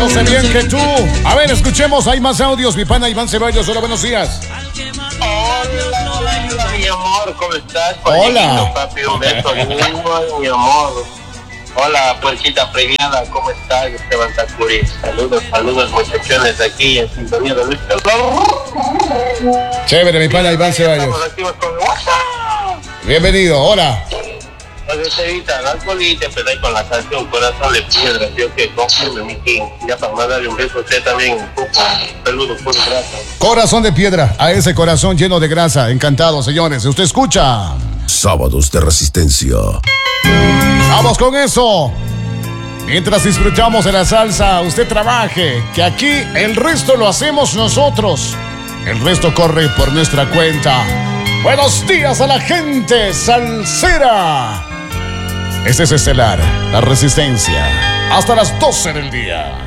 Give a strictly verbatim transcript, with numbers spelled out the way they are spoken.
Yo sé bien que tú. A ver, escuchemos, hay más audios. Mi pana Iván Ceballos, hola, buenos días. Hola, hola, mi amor, ¿cómo estás? Hola. Papi, un beso, mi amor. Hola, puerquita premiada, ¿cómo estás? Esteban Takuri. Saludos, saludos, muchachones, aquí en sintonía de Luis. Chévere, mi pana Iván Ceballos. Estamos activos con WhatsApp. Bienvenido, hola. Entonces se evita la alcoholita, empezar con la canción Corazón de Piedra, yo que confirme mi king. Ya para mandarle un beso a usted también, un poco. Saludos, por grasa. Corazón de piedra, a ese corazón lleno de grasa. Encantado, señores. Usted escucha. Sábados de Resistencia. Vamos con eso. Mientras disfrutamos de la salsa, usted trabaje, que aquí el resto lo hacemos nosotros. El resto corre por nuestra cuenta. Buenos días a la gente salsera. Este es Estelar, la Resistencia. Hasta las doce del día.